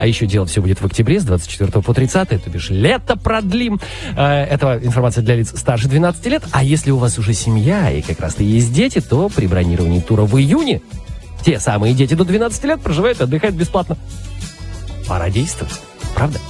А еще дело все будет в октябре с 24 по 30, то бишь лето продлим. Это информация для лиц старше 12 лет. А если у вас уже семья и как раз-то есть дети, то при бронировании тура в июне те самые дети до 12 лет проживают и отдыхают бесплатно. Пора действовать, правда?